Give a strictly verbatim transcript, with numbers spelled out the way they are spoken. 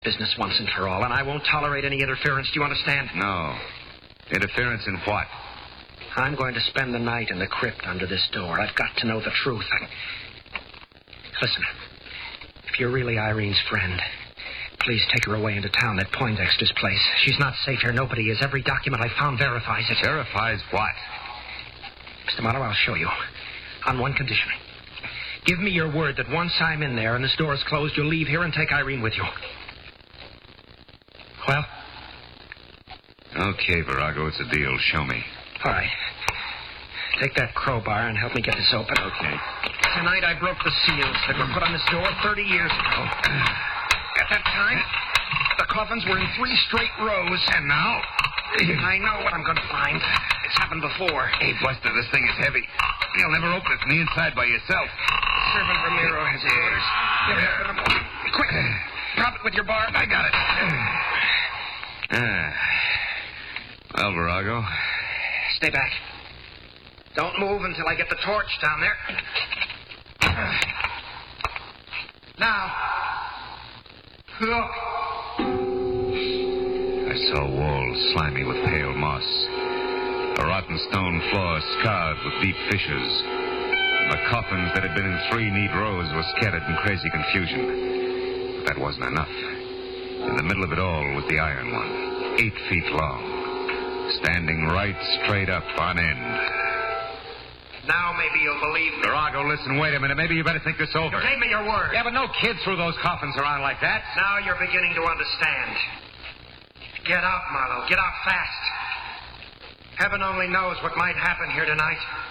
business once and for all, and I won't tolerate any interference. Do you understand? No. Interference in what? I'm going to spend the night in the crypt under this door. I've got to know the truth. I... Listen, if you're really Irene's friend, please take her away into town at Poindexter's place. She's not safe here. Nobody is. Every document I found verifies it. Verifies what? Mister Marlowe, I'll show you. On one condition. Give me your word that once I'm in there and this door is closed, you'll leave here and take Irene with you. Well? Okay, Virago, it's a deal. Show me. All right. Take that crowbar and help me get this open. Okay. Tonight I broke the seals that were put on this door thirty years ago. At that time, the coffins were in three straight rows. And now? I know what I'm going to find. It's happened before. Hey, Buster, this thing is heavy. You'll never open it from the inside by yourself. Servant Ramiro has his orders. Get it open up. Quick. Drop it with your bar. I got it. Ah. Well, Virago. Stay back. Don't move until I get the torch down there. Now. Look. I saw walls slimy with pale moss. A rotten stone floor scarred with deep fissures. The coffins that had been in three neat rows were scattered in crazy confusion. But that wasn't enough. In the middle of it all was the iron one, eight feet long, standing right straight up on end. Now maybe you'll believe me. Virago, listen, wait a minute. Maybe you better think this over. You gave me your word. Yeah, but no kid threw those coffins around like that. Now you're beginning to understand. Get out, Marlowe. Get out fast. Heaven only knows what might happen here tonight.